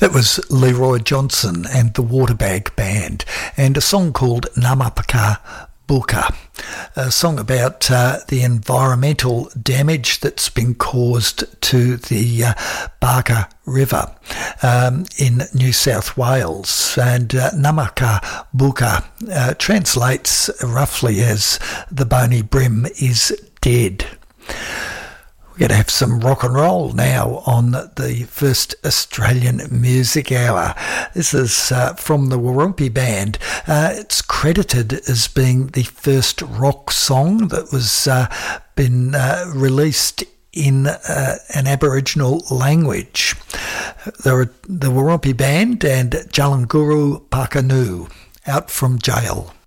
That was Leroy Johnson and the Waterbag Band, and a song called Namapaka Buka, a song about the environmental damage that's been caused to the Barker River in New South Wales. And Namaka Buka translates roughly as the bony brim is dead. We're going to have some rock and roll now on the first Australian Music Hour. This is from the Warumpi Band. It's credited as being the first rock song that was been released in an Aboriginal language. There are the Warumpi Band and Jalanguru Pakanu, Out from Jail.